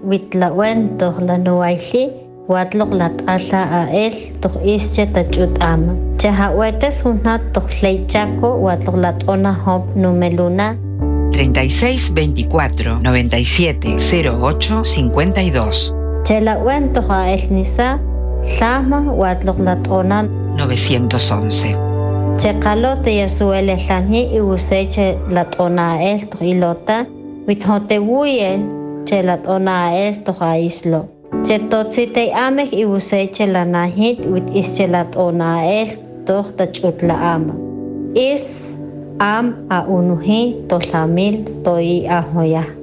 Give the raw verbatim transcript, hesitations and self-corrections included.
witlawen toh la nuaili watlok lat ala a el toh ische tachut ama. Chaha wetes hunat toh leichaco watlok lat ona hop numeluna. treinta y seis veinticuatro noventa y siete cero ocho cincuenta y dos. Chelawen toh a el nisa llama watlok lat ona novecientos once. Chekalo te yasuele llani y useche lat ona el toh ilota withote wuye che lat ona el toh a islo. Che totsite amek i useche la nahit wit ische lat ona el toh tachut la ama. Is am a unuhi to lamil to i ahoya.